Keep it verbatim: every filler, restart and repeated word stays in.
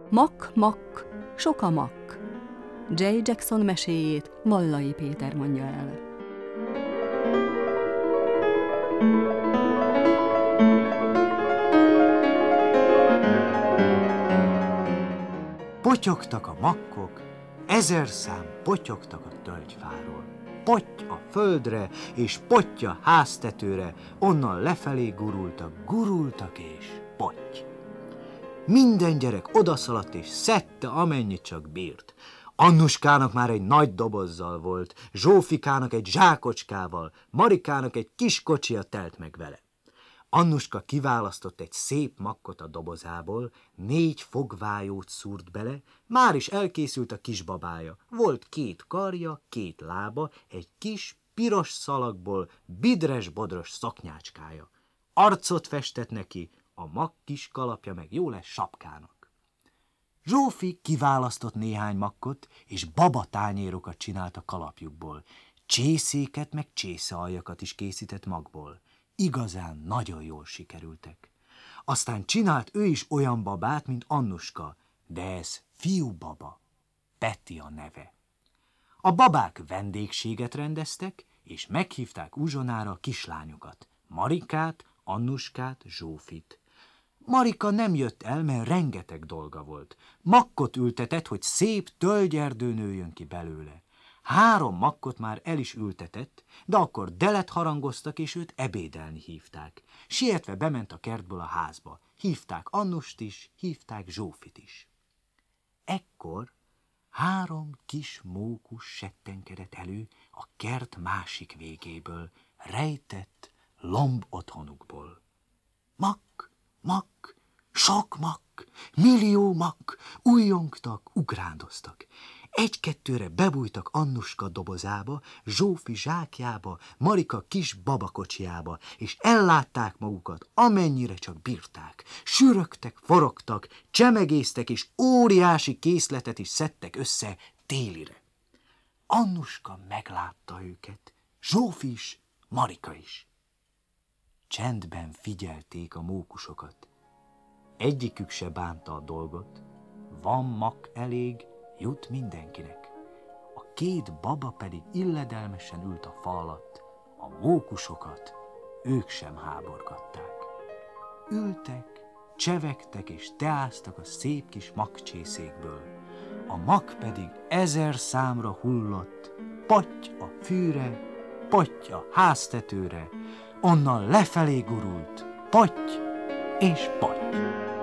Mak, mak, sok a mak. Jay Jackson meséjét Vallai Péter mondja el. Potyogtak a makkok, ezer szám potyogtak a tölgyfáról. Potty a földre, és potty a háztetőre, onnan lefelé gurultak, gurultak és potty. Minden gyerek odaszaladt és szedte, amennyit csak bírt. Annuskának már egy nagy dobozzal volt, Zsófikának egy zsákocskával, Marikának egy kis kocsia telt meg vele. Annuska kiválasztott egy szép makkot a dobozából, négy fogvájót szúrt bele, már is elkészült a kisbabája. Volt két karja, két lába, egy kis, piros szalagból bidres-bodros szaknyácskája. Arcot festett neki, a makk kis kalapja meg jó lesz sapkának. Zsófi kiválasztott néhány makkot, és babatányérokat csinált a kalapjukból. Csészéket meg csészealjakat is készített magból. Igazán nagyon jól sikerültek. Aztán csinált ő is olyan babát, mint Annuska, de ez fiúbaba, Peti a neve. A babák vendégséget rendeztek, és meghívták uzsonára a kislányokat, Marikát, Annuskát, Zsófit. Marika nem jött el, mert rengeteg dolga volt. Makkot ültetett, hogy szép tölgyerdő nőjön ki belőle. Három makkot már el is ültetett, de akkor delet harangoztak, és őt ebédelni hívták. Sietve bement a kertből a házba. Hívták Annust is, hívták Zsófit is. Ekkor három kis mókus settenkedett elő a kert másik végéből, rejtett lomb otthonukból. Makk, makk, sok makk, millió makk, újjongtak, ugrándoztak. Egy-kettőre bebújtak Annuska dobozába, Zsófi zsákjába, Marika kis babakocsiába, és ellátták magukat, amennyire csak bírták. Sürögtek, forogtak, csemegésztek, és óriási készletet is szedtek össze télire. Annuska meglátta őket, Zsófi is, Marika is. Csendben figyelték a mókusokat. Egyikük se bánta a dolgot. Van makk elég, jut mindenkinek. A két baba pedig illedelmesen ült a fa alatt. A mókusokat ők sem háborgatták. Ültek, csevegtek és teáztak a szép kis makkcsészékből. A makk pedig ezer számra hullott, potty a fűre, potty a háztetőre, onnan lefelé gurult, potty és potty.